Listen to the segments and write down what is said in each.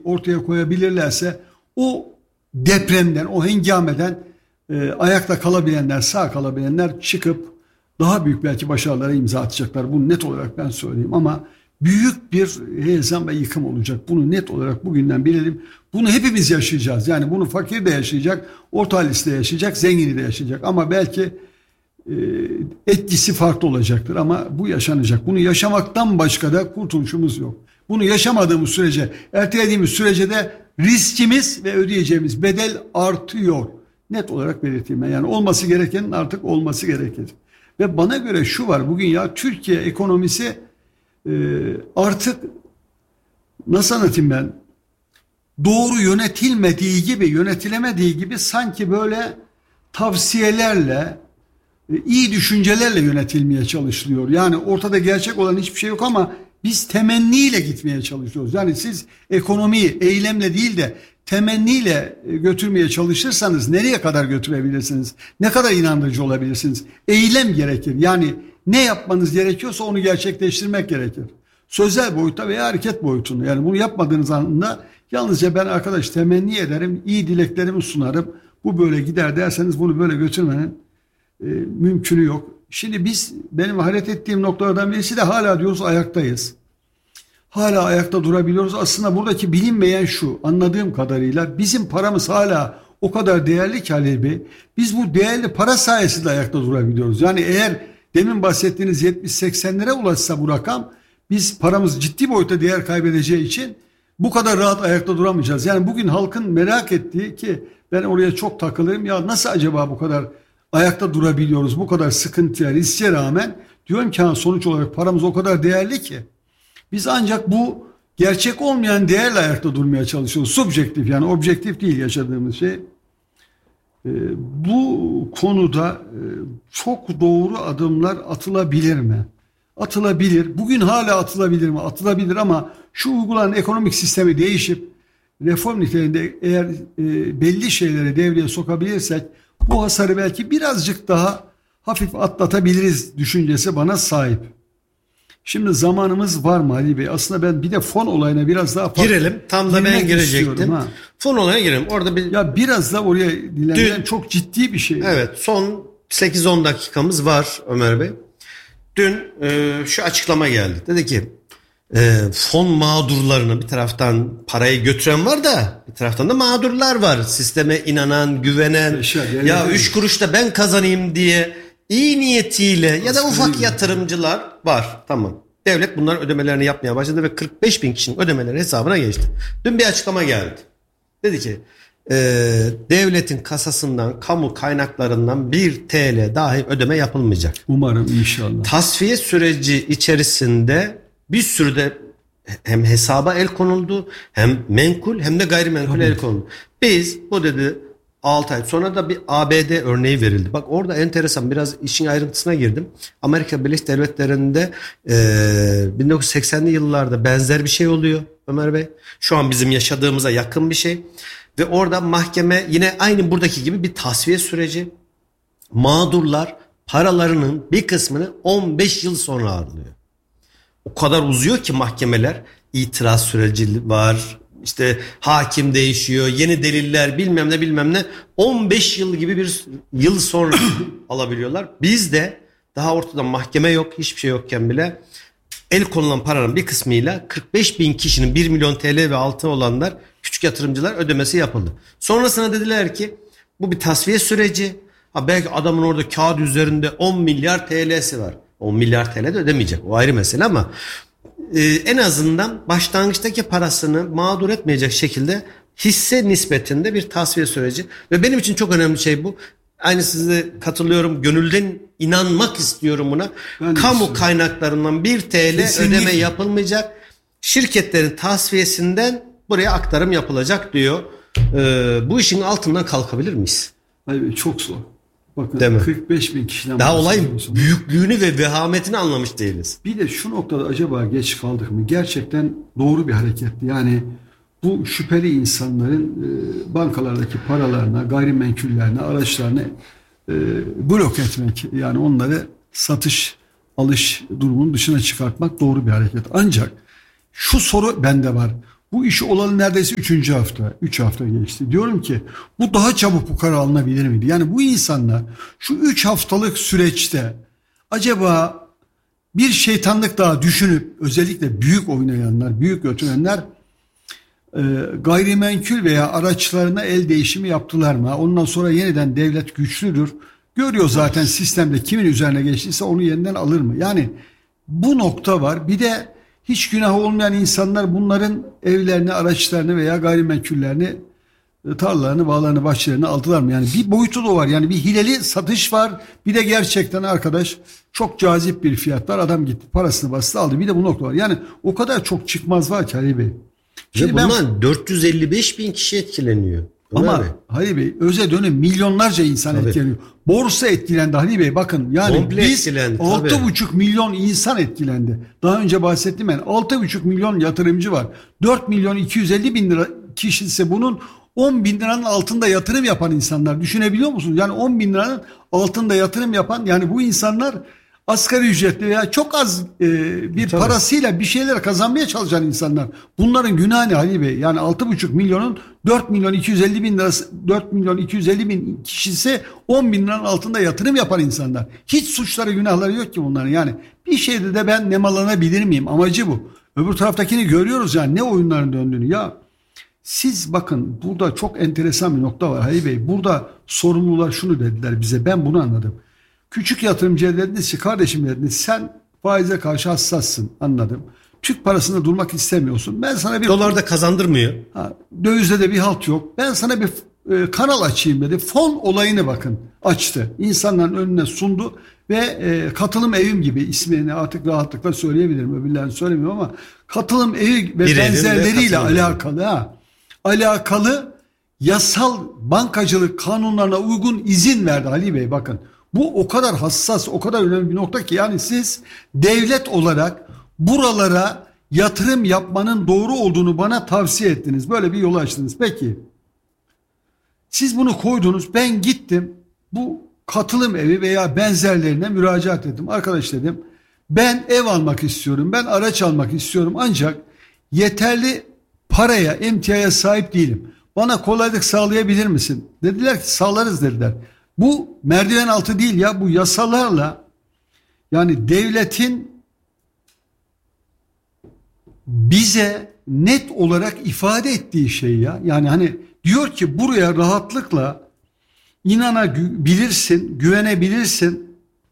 ortaya koyabilirlerse o depremden, o hengameden ayakta kalabilenler, sağ kalabilenler çıkıp daha büyük belki başarılara imza atacaklar. Bunu net olarak ben söyleyeyim ama büyük bir heyecan ve yıkım olacak. Bunu net olarak bugünden bilelim. Bunu hepimiz yaşayacağız. Yani bunu fakir de yaşayacak, orta halisi de yaşayacak, zengini de yaşayacak. Ama belki etkisi farklı olacaktır ama bu yaşanacak. Bunu yaşamaktan başka da kurtuluşumuz yok. Bunu yaşamadığımız sürece, ertelediğimiz sürece de riskimiz ve ödeyeceğimiz bedel artıyor. Net olarak belirteyim ben. Yani olması gerekenin artık olması gerekir. Ve bana göre şu var bugün ya Türkiye ekonomisi artık nasıl anlatayım ben? Doğru yönetilmediği gibi, yönetilemediği gibi sanki böyle tavsiyelerle, iyi düşüncelerle yönetilmeye çalışılıyor. Yani ortada gerçek olan hiçbir şey yok ama biz temenniyle gitmeye çalışıyoruz. Yani siz ekonomiyi eylemle değil de temenniyle götürmeye çalışırsanız nereye kadar götürebilirsiniz? Ne kadar inandırıcı olabilirsiniz? Eylem gerekir. Yani ne yapmanız gerekiyorsa onu gerçekleştirmek gerekir. Sözel boyutta veya hareket boyutunda. Yani bunu yapmadığınız anda yalnızca ben arkadaş temenni ederim, iyi dileklerimi sunarım. Bu böyle gider derseniz bunu böyle götürmenin mümkünü yok. Şimdi benim hareket ettiğim noktalardan birisi de hala diyoruz ayaktayız. Hala ayakta durabiliyoruz. Aslında buradaki bilinmeyen şu, anladığım kadarıyla bizim paramız hala o kadar değerli ki Halil Bey. Biz bu değerli para sayesinde ayakta durabiliyoruz. Yani eğer demin bahsettiğiniz 70-80'lere ulaşsa bu rakam, biz paramız ciddi boyutta değer kaybedeceği için bu kadar rahat ayakta duramayacağız. Yani bugün halkın merak ettiği ki ben oraya çok takılırım. Ya nasıl acaba bu kadar ayakta durabiliyoruz? Bu kadar sıkıntıya, riske rağmen diyorum ki sonuç olarak paramız o kadar değerli ki. Biz ancak bu gerçek olmayan değerle ayakta durmaya çalışıyoruz. Subjektif yani objektif değil yaşadığımız şey. Bu konuda çok doğru adımlar atılabilir mi? Atılabilir. Bugün hala atılabilir mi? Atılabilir ama şu uygulanan ekonomik sistemi değişip reform niteliğinde eğer belli şeyleri devreye sokabilirsek bu hasarı belki birazcık daha hafif atlatabiliriz düşüncesi bana sahip. Şimdi zamanımız var mı Ali Bey? Aslında ben bir de fon olayına biraz daha girelim. Tam da ben girecektim. Fon olayına girelim. Orada ya biraz da oraya dilendiren çok ciddi bir şey. Evet, son 8-10 dakikamız var Ömer Bey. Dün şu açıklama geldi. Dedi ki fon mağdurlarını bir taraftan parayı götüren var da bir taraftan da mağdurlar var. Sisteme inanan, güvenen, ya 3 kuruş da ben kazanayım diye iyi niyetiyle ya da ufak yatırımcılar var. Tamam. Devlet bunların ödemelerini yapmaya başladı ve 45 bin kişinin ödemeleri hesabına geçti. Dün bir açıklama geldi. Dedi ki devletin kasasından, kamu kaynaklarından 1 TL dahi ödeme yapılmayacak. Umarım inşallah. Tasfiye süreci içerisinde bir sürü de hem hesaba el konuldu, hem menkul hem de gayrimenkul el konuldu. Biz bu dedi 6 ay sonra da bir ABD örneği verildi. Bak orada enteresan, biraz işin ayrıntısına girdim. Amerika Birleşik Devletleri'nde 1980'li yıllarda benzer bir şey oluyor Ömer Bey. Şu an bizim yaşadığımıza yakın bir şey. Ve orada mahkeme yine aynı buradaki gibi bir tasfiye süreci. Mağdurlar paralarının bir kısmını 15 yıl sonra alıyor. O kadar uzuyor ki mahkemeler, itiraz süreci var. İşte hakim değişiyor, yeni deliller bilmem ne 15 yıl gibi bir yıl sonra alabiliyorlar. Bizde daha ortada mahkeme yok, hiçbir şey yokken bile el konulan paranın bir kısmıyla 45 bin kişinin 1 milyon TL ve altı olanlar, küçük yatırımcılar ödemesi yapıldı. Sonrasında dediler ki bu bir tasfiye süreci. Belki adamın orada kağıt üzerinde 10 milyar TL'si var. 10 milyar TL de ödemeyecek, o ayrı mesele ama en azından başlangıçtaki parasını mağdur etmeyecek şekilde hisse nispetinde bir tasfiye süreci. Ve benim için çok önemli şey bu. Aynı size katılıyorum. Gönülden inanmak istiyorum buna. Kamu kaynaklarından 1 TL kesinlikle ödeme yapılmayacak. Şirketlerin tasfiyesinden buraya aktarım yapılacak diyor. Bu işin altından kalkabilir miyiz? Hayır, çok zor. Bakın 45 bin kişiden daha olayın büyüklüğünü ve vehametini anlamış değiliz. Bir de şu noktada acaba geç kaldık mı? Gerçekten doğru bir hareketti. Yani bu şüpheli insanların bankalardaki paralarına, gayrimenkullerine, araçlarını blok etmek, yani onları satış, alış durumunun dışına çıkartmak doğru bir hareket. Ancak şu soru bende var. Bu iş olalı neredeyse 3. hafta. 3 hafta geçti. Diyorum ki bu daha çabuk bu karar alınabilir miydi? Yani bu insanlar şu 3 haftalık süreçte acaba bir şeytanlık daha düşünüp özellikle büyük oynayanlar, büyük götürenler gayrimenkul veya araçlarına el değişimi yaptılar mı? Ondan sonra yeniden devlet güçlüdür. Görüyor zaten sistemde kimin üzerine geçtiyse onu yeniden alır mı? Yani bu nokta var. Bir de hiç günah olmayan insanlar bunların evlerini, araçlarını veya gayrimenkullerini, tarlalarını, bağlarını, bahçelerini aldılar mı? Yani bir boyutu da var. Yani bir hileli satış var. Bir de gerçekten arkadaş çok cazip bir fiyat var. Adam gitti parasını bastı aldı. Bir de bu nokta var. Yani o kadar çok çıkmaz var ki Ali Bey. Ve bundan 455 bin kişi etkileniyor. Ama Halil Bey öze dönün milyonlarca insan etkileniyor. Borsa etkilendi Halil Bey, bakın yani komple biz etkilendi, 6,5 milyon insan etkilendi. Daha önce bahsettim ben, 6,5 milyon yatırımcı var. 4 milyon 250 bin lira kişi ise bunun 10 bin liranın altında yatırım yapan insanlar, düşünebiliyor musunuz? Yani 10 bin liranın altında yatırım yapan, yani bu insanlar asgari ücretli veya çok az bir parasıyla bir şeyler kazanmaya çalışan insanlar. Bunların günahı ne Halil Bey? Yani 6,5 milyonun 4 milyon 250 bin lirası, 4 milyon 250 bin kişisi 10 bin liranın altında yatırım yapan insanlar. Hiç suçları günahları yok ki bunların. Yani bir şeyde de ben nemalanabilir miyim? Amacı bu. Öbür taraftakini görüyoruz yani ne oyunların döndüğünü. Ya siz bakın, burada çok enteresan bir nokta var Halil Bey. Burada sorumlular şunu dediler bize, ben bunu anladım. Küçük yatırımcıya dediniz ki kardeşim, dediniz sen faize karşı hassassın, anladım. Türk parasında durmak istemiyorsun. Ben sana bir dolarda kazandırmıyor. Dövizde de bir halt yok. Ben sana bir kanal açayım dedi. Fon olayını bakın açtı. İnsanların önüne sundu ve katılım evim gibi, ismini artık rahatlıkla söyleyebilirim. Öbürlerini söylemiyorum ama katılım evi ve bir benzerleriyle alakalı yasal bankacılık kanunlarına uygun izin verdi Ali Bey, bakın. Bu o kadar hassas, o kadar önemli bir nokta ki, yani siz devlet olarak buralara yatırım yapmanın doğru olduğunu bana tavsiye ettiniz. Böyle bir yolu açtınız. Peki siz bunu koydunuz, ben gittim bu katılım evi veya benzerlerine müracaat ettim. Arkadaş dedim, ben ev almak istiyorum, ben araç almak istiyorum ancak yeterli paraya, emtiaya sahip değilim. Bana kolaylık sağlayabilir misin? Dediler ki sağlarız dediler. Bu merdiven altı değil ya, bu yasalarla, yani devletin bize net olarak ifade ettiği şey ya. Yani hani diyor ki buraya rahatlıkla inanabilirsin, güvenebilirsin.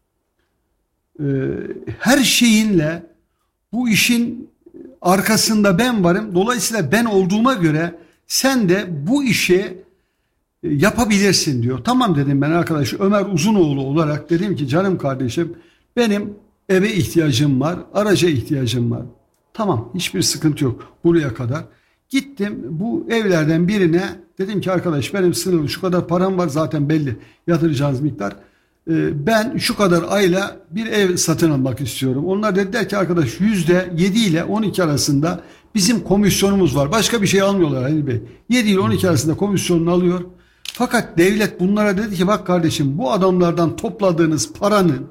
Her şeyinle bu işin arkasında ben varım. Dolayısıyla ben olduğuma göre sen de bu işi yapabilirsin diyor. Tamam dedim ben arkadaş Ömer Uzunoğlu olarak, dedim ki canım kardeşim, benim eve ihtiyacım var, araca ihtiyacım var. Tamam, hiçbir sıkıntı yok buraya kadar. Gittim bu evlerden birine, dedim ki arkadaş benim sınırlı şu kadar param var, zaten belli yatıracağınız miktar. Ben şu kadar ayla bir ev satın almak istiyorum. Onlar dediler ki arkadaş %7 ile 12 arasında bizim komisyonumuz var. Başka bir şey almıyorlar Halil Bey. 7 ile 12 arasında komisyonunu alıyor. Fakat devlet bunlara dedi ki bak kardeşim, bu adamlardan topladığınız paranın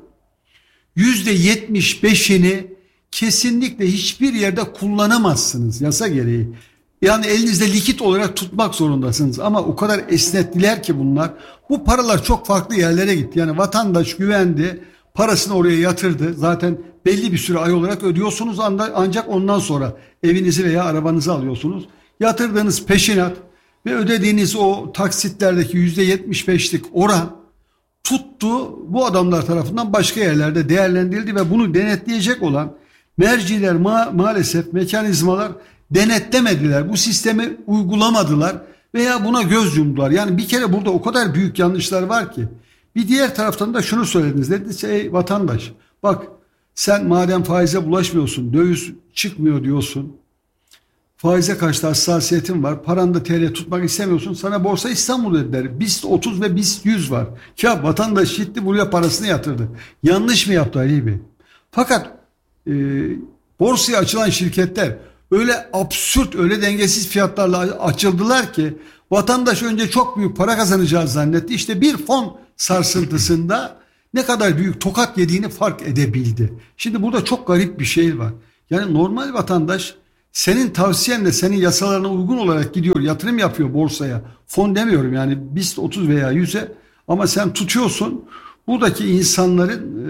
%75'ini kesinlikle hiçbir yerde kullanamazsınız yasa gereği. Yani elinizde likit olarak tutmak zorundasınız. Ama o kadar esnettiler ki bunlar. Bu paralar çok farklı yerlere gitti. Yani vatandaş güvendi, parasını oraya yatırdı. Zaten belli bir süre ay olarak ödüyorsunuz, ancak ondan sonra evinizi veya arabanızı alıyorsunuz. Yatırdığınız peşinat ve ödediğiniz o taksitlerdeki %75'lik oran tuttu. Bu adamlar tarafından başka yerlerde değerlendirildi ve bunu denetleyecek olan merciler maalesef, mekanizmalar denetlemediler. Bu sistemi uygulamadılar veya buna göz yumdular. Yani bir kere burada o kadar büyük yanlışlar var ki. Bir diğer taraftan da şunu söylediniz. Dediniz ey vatandaş, bak sen madem faize bulaşmıyorsun, döviz çıkmıyor diyorsun, faize karşı hassasiyetin var, paranda TL tutmak istemiyorsun, sana Borsa İstanbul dediler. BIST 30 ve BIST 100 var. Ya vatandaş gitti buraya parasını yatırdı. Yanlış mı yaptı Ali Bey? Fakat borsaya açılan şirketler öyle absürt, öyle dengesiz fiyatlarla açıldılar ki vatandaş önce çok büyük para kazanacağını zannetti. İşte bir fon sarsıntısında ne kadar büyük tokat yediğini fark edebildi. Şimdi burada çok garip bir şey var. Yani normal vatandaş senin tavsiyenle senin yasalarına uygun olarak gidiyor, yatırım yapıyor borsaya. Fon demiyorum yani BIST 30 veya 100'e, ama sen tutuyorsun. Buradaki insanların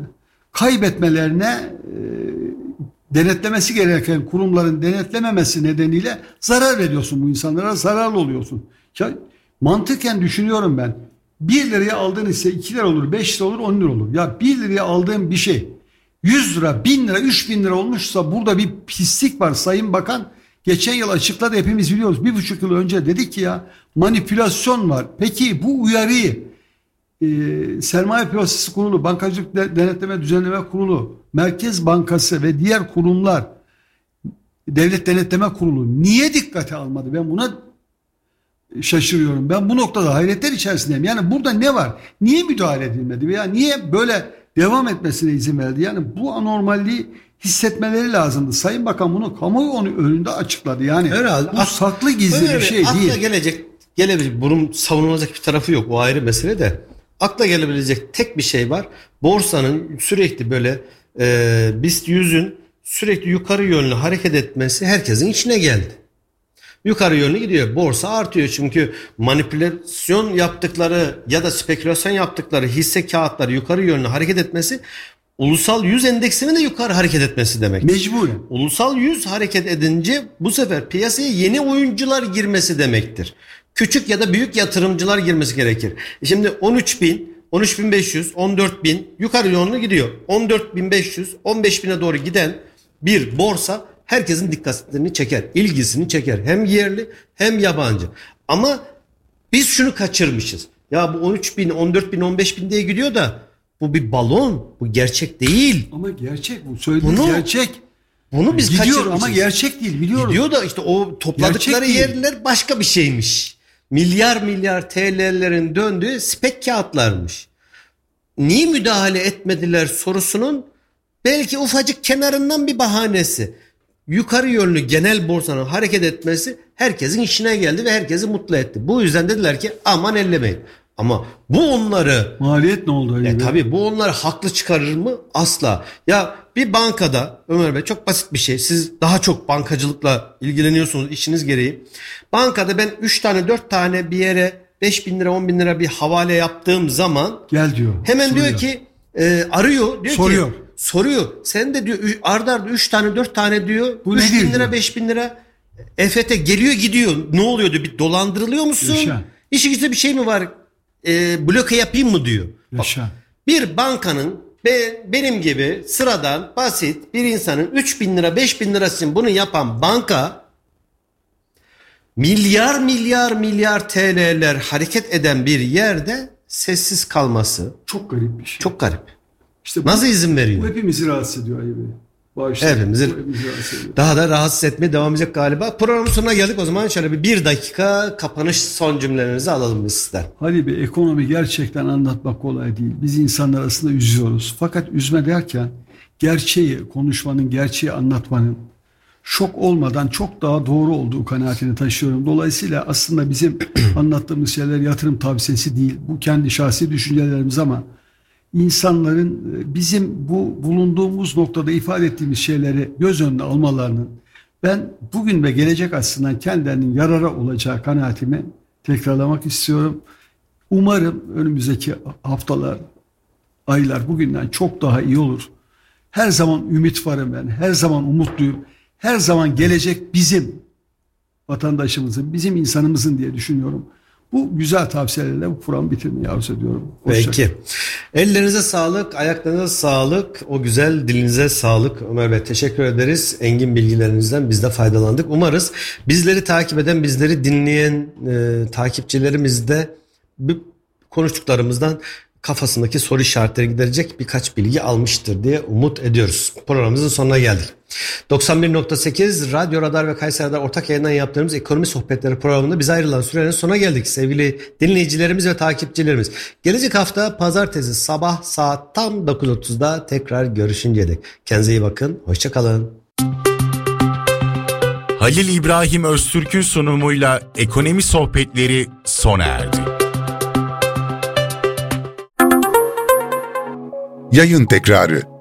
kaybetmelerine denetlemesi gereken kurumların denetlememesi nedeniyle zarar veriyorsun, bu insanlara zararlı oluyorsun. Ya, mantıken düşünüyorum ben. 1 liraya aldığın ise 2 lira olur, 5 lira olur, 10 lira olur. Ya 1 liraya aldığın bir şey 100 lira, 1000 lira, 3000 lira olmuşsa burada bir pislik var. Sayın Bakan geçen yıl açıkladı, hepimiz biliyoruz. 1,5 yıl önce dedik ki ya manipülasyon var. Peki bu uyarıyı Sermaye Piyasası Kurulu, Bankacılık Denetleme Düzenleme Kurulu, Merkez Bankası ve diğer kurumlar, Devlet Denetleme Kurulu niye dikkate almadı? Ben buna şaşırıyorum. Ben bu noktada hayretler içerisindeyim. Yani burada ne var? Niye müdahale edilmedi veya niye böyle devam etmesine izin verdi? Yani bu anormalliği hissetmeleri lazımdı. Sayın Bakan bunu kamuoyu onun önünde açıkladı. Yani herhalde, bu saklı gizli bir şey değil. Akla gelebilecek, bunun savunulacak bir tarafı yok. O ayrı mesele de. Akla gelebilecek tek bir şey var. Borsanın sürekli böyle BIST 100'ün sürekli yukarı yönlü hareket etmesi herkesin içine geldi. Yukarı yönlü gidiyor. Borsa artıyor çünkü manipülasyon yaptıkları ya da spekülasyon yaptıkları hisse kağıtları yukarı yönlü hareket etmesi ulusal 100 endeksinin de yukarı hareket etmesi demek. Mecburen. Ulusal 100 hareket edince bu sefer piyasaya yeni oyuncular girmesi demektir. Küçük ya da büyük yatırımcılar girmesi gerekir. Şimdi 13.000, 13.500, 14.000 yukarı yönlü gidiyor. 14.500, 15.000'e doğru giden bir borsa herkesin dikkatini çeker, ilgisini çeker. Hem yerli hem yabancı. Ama biz şunu kaçırmışız. Ya bu 13.000, 14.000, 15.000 diye gidiyor da bu bir balon. Bu gerçek değil. Ama gerçek bu. Söylediğiniz gerçek. Bunu biz gidiyor kaçırmışız. Ama gerçek değil, biliyorum. Gidiyor da işte o topladıkları yerler başka bir şeymiş. Milyar milyar TL'lerin döndüğü spek kağıtlarmış. Niye müdahale etmediler sorusunun belki ufacık kenarından bir bahanesi. Yukarı yönlü genel borsanın hareket etmesi herkesin işine geldi ve herkesi mutlu etti. Bu yüzden dediler ki aman ellemeyin. Ama bu onları... Maliyet ne oldu? Tabii bu onları haklı çıkarır mı? Asla. Ya bir bankada Ömer Bey çok basit bir şey. Siz daha çok bankacılıkla ilgileniyorsunuz işiniz gereği. Bankada ben 3 tane 4 tane bir yere 5.000 lira 10.000 lira bir havale yaptığım zaman... Gel diyor. Hemen soruyor. Diyor ki arıyor. Diyor soruyor. Ki, soruyor. Sen de diyor arda arda 3 tane 4 tane diyor. 3.000 lira 5.000 lira EFT geliyor gidiyor. Ne oluyor diyor. Bir dolandırılıyor musun? Yaşa. İşinizde bir şey mi var? Bloke yapayım mı diyor. Bak, bir bankanın benim gibi sıradan basit bir insanın 3.000 lira 5.000 lirası için bunu yapan banka milyar milyar milyar TL'ler hareket eden bir yerde sessiz kalması çok garip bir şey. Çok garip. İşte nasıl izin veriyor? Bu hepimizi rahatsız ediyor Ali Bey. Hepimizi daha da rahatsız etmeye devam edecek galiba. Programın sonuna geldik. O zaman şöyle bir dakika kapanış son cümlelerinizi alalım biz sizden. Ali Bey, ekonomi gerçekten anlatmak kolay değil. Biz insanlar arasında üzüyoruz. Fakat üzme derken gerçeği konuşmanın, gerçeği anlatmanın şok olmadan çok daha doğru olduğu kanaatini taşıyorum. Dolayısıyla aslında bizim anlattığımız şeyler yatırım tavsiyesi değil. Bu kendi şahsi düşüncelerimiz ama İnsanların bizim bu bulunduğumuz noktada ifade ettiğimiz şeyleri göz önüne almalarının ben bugün ve gelecek açısından kendilerinin yarara olacağı kanaatimi tekrarlamak istiyorum. Umarım önümüzdeki haftalar, aylar bugünden çok daha iyi olur. Her zaman ümit varım ben. Her zaman umutluyum. Her zaman gelecek bizim vatandaşımızın, bizim insanımızın diye düşünüyorum. Bu güzel tavsiyelerle bu programı bitirmeyi arzu ediyorum. Peki. Ellerinize sağlık, ayaklarınıza sağlık, o güzel dilinize sağlık. Ömer Bey teşekkür ederiz. Engin bilgilerinizden biz de faydalandık. Umarız bizleri takip eden, bizleri dinleyen takipçilerimiz de konuştuklarımızdan kafasındaki soru işaretleri giderecek birkaç bilgi almıştır diye umut ediyoruz. Programımızın sonuna geldik. 91.8 Radyo Radar ve Kayseri Radar ortak yayından yaptığımız ekonomi sohbetleri programında bize ayrılan sürenin sonuna geldik sevgili dinleyicilerimiz ve takipçilerimiz. Gelecek hafta pazartesi sabah saat tam 9.30'da tekrar görüşünceye dek. Kendinize iyi bakın. Hoşça kalın. Halil İbrahim Öztürk'ün sunumuyla ekonomi sohbetleri sona erdi. Yayın tekrarı